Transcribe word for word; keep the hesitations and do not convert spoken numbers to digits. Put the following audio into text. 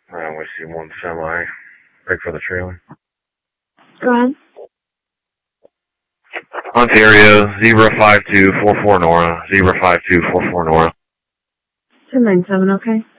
Uh, we see one semi. Break for the trailer. Go ahead. Ontario, zebra five two four four Nora, zebra five two four four Nora. ten nine seven, okay.